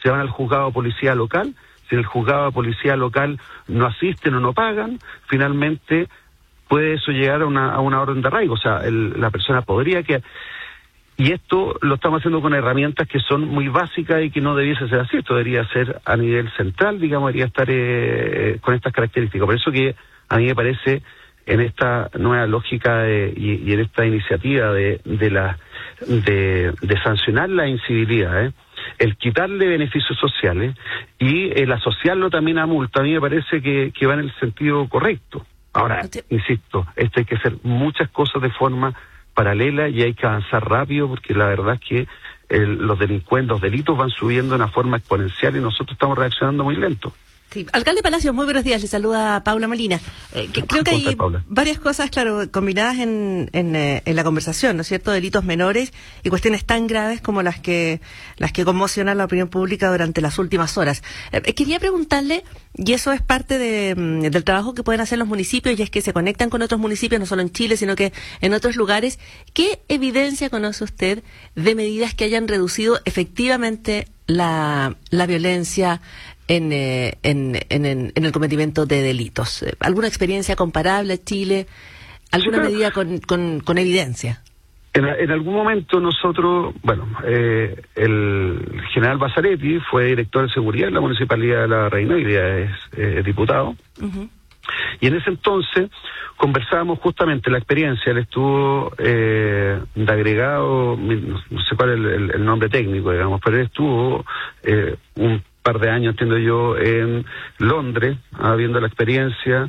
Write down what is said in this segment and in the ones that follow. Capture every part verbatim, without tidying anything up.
se van al juzgado de policía local. Si en el juzgado de policía local no asisten o no pagan, finalmente puede eso llegar a una, a una orden de arraigo. O sea, el, la persona podría que... Y esto lo estamos haciendo con herramientas que son muy básicas y que no debiese ser así. Esto debería ser a nivel central, digamos, debería estar eh, con estas características. Por eso que a mí me parece, en esta nueva lógica de, y, y en esta iniciativa de de la de, de sancionar la incivilidad, ¿eh? el quitarle beneficios sociales y el asociarlo también a multa, a mí me parece que, que va en el sentido correcto. Ahora, insisto, esto hay que hacer muchas cosas de forma paralela y hay que avanzar rápido, porque la verdad es que el, los delincuentes, los delitos van subiendo de una forma exponencial y nosotros estamos reaccionando muy lento. Sí. Alcalde Palacios, muy buenos días. Le saluda Paula Molina. Eh, que, creo que hay varias cosas, claro, combinadas en, en, eh, en la conversación, ¿no es cierto? Delitos menores y cuestiones tan graves como las que las que conmocionan la opinión pública durante las últimas horas. Eh, quería preguntarle, y eso es parte de, del trabajo que pueden hacer los municipios, y es que se conectan con otros municipios, no solo en Chile, sino que en otros lugares. ¿Qué evidencia conoce usted de medidas que hayan reducido efectivamente la, la violencia En, eh, en, en, en el cometimiento de delitos? ¿Alguna experiencia comparable a Chile? ¿Alguna sí, medida con, con, con evidencia? En, en algún momento nosotros, bueno, eh, el general Basaretti fue director de seguridad en la Municipalidad de La Reina, hoy día es eh, diputado, uh-huh. y en ese entonces conversábamos justamente la experiencia. Él estuvo eh, de agregado, no sé cuál es el, el, el nombre técnico, digamos, pero él estuvo eh, un par de años, entiendo yo, en Londres, ah, viendo la experiencia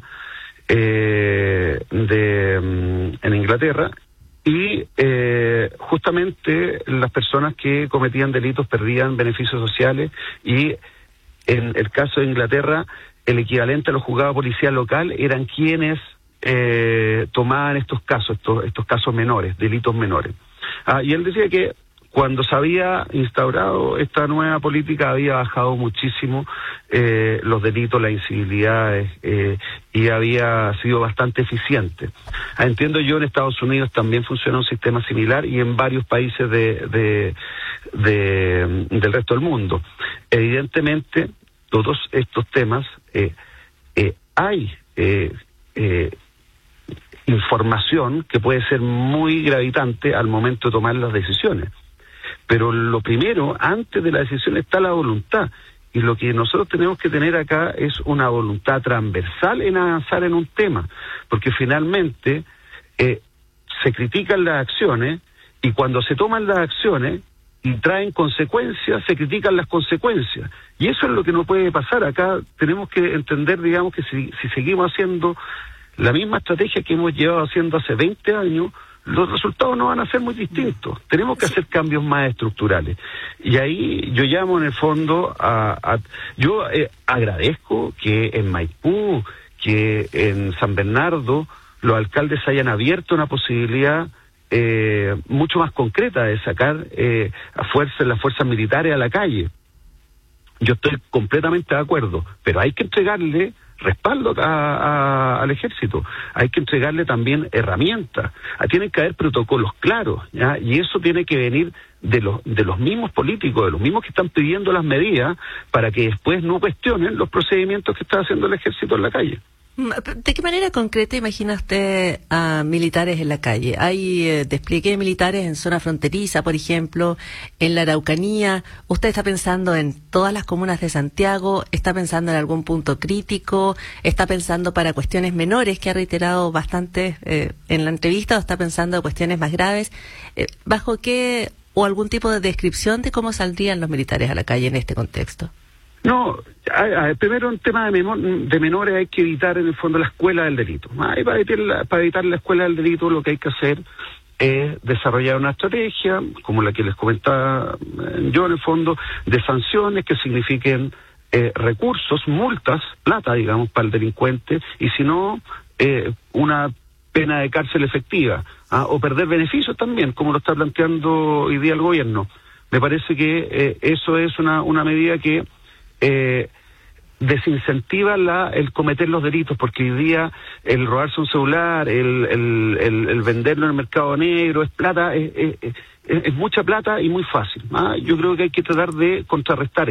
eh, de um, en Inglaterra, y eh, justamente las personas que cometían delitos perdían beneficios sociales, y en el caso de Inglaterra el equivalente a los juzgados de policía local eran quienes eh, tomaban estos casos, estos, estos casos menores, delitos menores. Ah, y él decía que cuando se había instaurado esta nueva política había bajado muchísimo eh, los delitos, las incivilidades, eh, y había sido bastante eficiente. Ah, entiendo yo, en Estados Unidos también funciona un sistema similar, y en varios países de, de, de, del resto del mundo. Evidentemente, todos estos temas, eh, eh, hay eh, eh, información que puede ser muy gravitante al momento de tomar las decisiones. Pero lo primero, antes de la decisión, está la voluntad. Y lo que nosotros tenemos que tener acá es una voluntad transversal en avanzar en un tema. Porque finalmente eh, se critican las acciones, y cuando se toman las acciones y traen consecuencias, se critican las consecuencias. Y eso es lo que no puede pasar. Acá tenemos que entender, digamos, que si, si seguimos haciendo la misma estrategia que hemos llevado haciendo hace veinte años, los resultados no van a ser muy distintos. Tenemos que hacer cambios más estructurales. Y ahí yo llamo en el fondo a... a yo eh, agradezco que en Maipú, que en San Bernardo, los alcaldes hayan abierto una posibilidad eh, mucho más concreta de sacar eh, a fuerza, las fuerzas militares a la calle. Yo estoy completamente de acuerdo, pero hay que entregarle respaldo a, a, al ejército, hay que entregarle también herramientas, tienen que haber protocolos claros, ¿ya? Y eso tiene que venir de los de los mismos políticos, de los mismos que están pidiendo las medidas, para que después no cuestionen los procedimientos que está haciendo el ejército en la calle. ¿De qué manera concreta imagina usted a militares en la calle? ¿Hay eh, despliegue de militares en zona fronteriza, por ejemplo, en la Araucanía? ¿Usted está pensando en todas las comunas de Santiago? ¿Está pensando en algún punto crítico? ¿Está pensando para cuestiones menores, que ha reiterado bastante eh, en la entrevista, o está pensando en cuestiones más graves? Eh, ¿Bajo qué o algún tipo de descripción de cómo saldrían los militares a la calle en este contexto? No, a, a, primero en tema de, memo, de menores hay que evitar en el fondo la escuela del delito. Ah, y para, evitar la, para evitar la escuela del delito lo que hay que hacer es desarrollar una estrategia, como la que les comentaba yo en el fondo, de sanciones que signifiquen eh, recursos, multas, plata, digamos, para el delincuente, y si no, eh, una pena de cárcel efectiva, ¿ah? O perder beneficios también, como lo está planteando hoy día el gobierno. Me parece que eh, eso es una, una medida que Eh, desincentiva la, el cometer los delitos, porque hoy día el robarse un celular, el, el, el, el venderlo en el mercado negro, es plata, es, es, es, es mucha plata y muy fácil, ¿ah? Yo creo que hay que tratar de contrarrestar